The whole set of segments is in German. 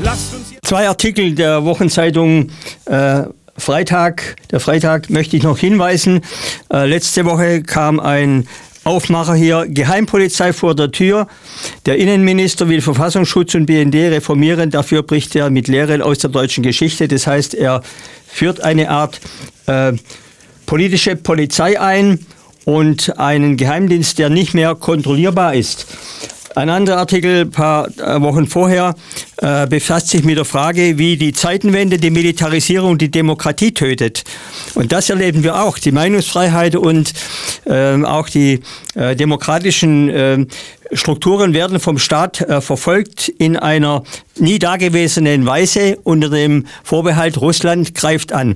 Zwei Artikel der Wochenzeitung Freitag, möchte ich noch hinweisen. Letzte Woche kam ein Aufmacher hier, Geheimpolizei vor der Tür. Der Innenminister will Verfassungsschutz und BND reformieren. Dafür bricht er mit Lehren aus der deutschen Geschichte. Das heißt, er führt eine Art politische Polizei ein und einen Geheimdienst, der nicht mehr kontrollierbar ist. Ein anderer Artikel, ein paar Wochen vorher, befasst sich mit der Frage, wie die Zeitenwende, die Militarisierung die Demokratie tötet. Und das erleben wir auch. Die Meinungsfreiheit und auch die demokratischen Strukturen werden vom Staat verfolgt in einer nie dagewesenen Weise unter dem Vorbehalt, Russland greift an.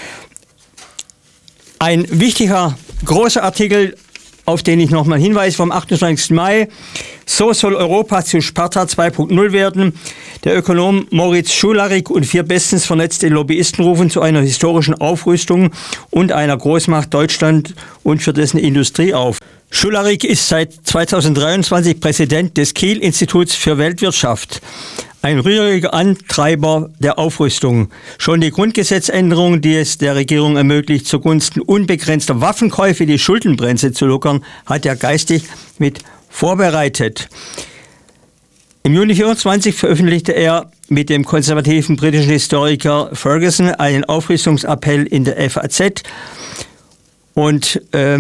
Ein wichtiger, großer Artikel, auf den ich nochmal hinweise, vom 28. Mai. So soll Europa zu Sparta 2.0 werden. Der Ökonom Moritz Schularik und 4 bestens vernetzte Lobbyisten rufen zu einer historischen Aufrüstung und einer Großmacht Deutschland und für dessen Industrie auf. Schularik ist seit 2023 Präsident des Kiel-Instituts für Weltwirtschaft. Ein rühriger Antreiber der Aufrüstung. Schon die Grundgesetzänderung, die es der Regierung ermöglicht, zugunsten unbegrenzter Waffenkäufe die Schuldenbremse zu lockern, hat er geistig mit vorbereitet. Im Juni 2024 veröffentlichte er mit dem konservativen britischen Historiker Ferguson einen Aufrüstungsappell in der FAZ. Und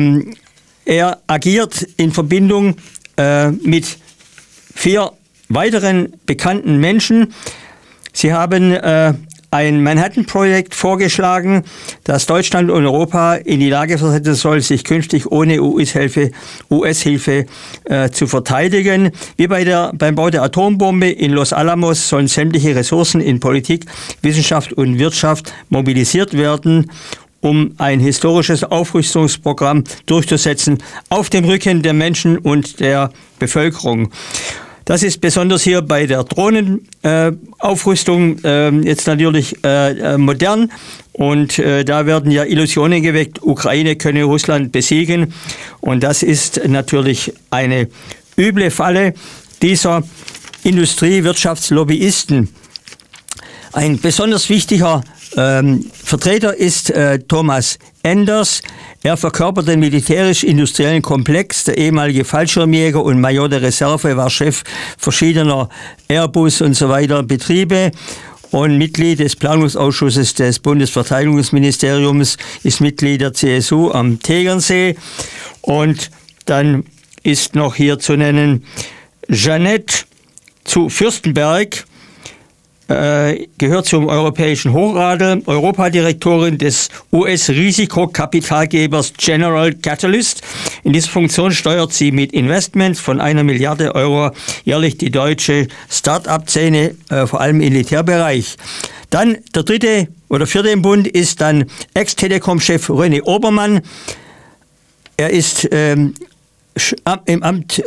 er agiert in Verbindung mit 4 weiteren bekannten Menschen. Sie haben ein Manhattan-Projekt vorgeschlagen, das Deutschland und Europa in die Lage versetzen soll, sich künftig ohne US-Hilfe zu verteidigen. Wie beim Bau der Atombombe in Los Alamos sollen sämtliche Ressourcen in Politik, Wissenschaft und Wirtschaft mobilisiert werden, um ein historisches Aufrüstungsprogramm durchzusetzen, auf dem Rücken der Menschen und der Bevölkerung. Das ist besonders hier bei der Drohnenaufrüstung jetzt natürlich modern und da werden ja Illusionen geweckt, Ukraine könne Russland besiegen und das ist natürlich eine üble Falle dieser Industrie-Wirtschaftslobbyisten. Ein besonders wichtiger Vertreter ist Thomas Enders. Er verkörpert den militärisch-industriellen Komplex. Der ehemalige Fallschirmjäger und Major der Reserve war Chef verschiedener Airbus und so weiter Betriebe und Mitglied des Planungsausschusses des Bundesverteidigungsministeriums, ist Mitglied der CSU am Tegernsee. Und dann ist noch hier zu nennen Jeanette zu Fürstenberg, gehört zum Europäischen Hochrat, Europadirektorin des US-Risikokapitalgebers General Catalyst. In dieser Funktion steuert sie mit Investments von 1 Milliarde Euro jährlich die deutsche Start-up-Szene, vor allem im Militärbereich. Dann der 3. oder 4. im Bund ist dann Ex-Telekom-Chef René Obermann. Er ist im Amt,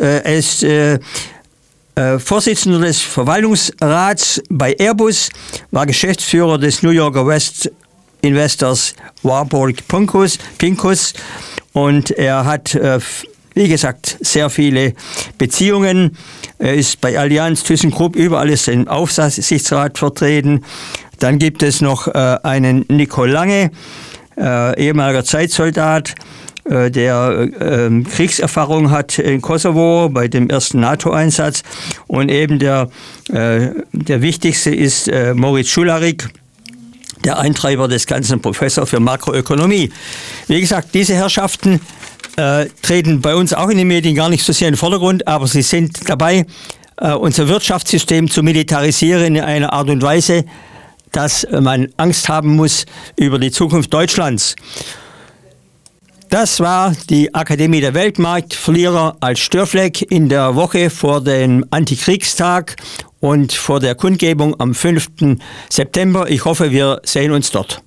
Vorsitzender des Verwaltungsrats bei Airbus, war Geschäftsführer des New Yorker West Investors Warburg Pincus und er hat, wie gesagt, sehr viele Beziehungen. Er ist bei Allianz, ThyssenKrupp, überall ist im Aufsichtsrat vertreten. Dann gibt es noch einen Nico Lange, ehemaliger Zeitsoldat, der Kriegserfahrung hat in Kosovo bei dem ersten NATO-Einsatz. Und eben der wichtigste ist Moritz Schularik, der Eintreiber des ganzen, Professor für Makroökonomie. Wie gesagt, diese Herrschaften treten bei uns auch in den Medien gar nicht so sehr in den Vordergrund, aber sie sind dabei, unser Wirtschaftssystem zu militarisieren in einer Art und Weise, dass man Angst haben muss über die Zukunft Deutschlands. Das war die Akademie der Weltmarktverlierer als Störfleck in der Woche vor dem Antikriegstag und vor der Kundgebung am 5. September. Ich hoffe, wir sehen uns dort.